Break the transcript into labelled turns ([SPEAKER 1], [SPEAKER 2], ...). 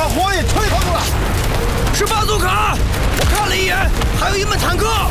[SPEAKER 1] 把火也吹跑了。
[SPEAKER 2] 是巴祖卡！我看了一眼，还有一门坦克。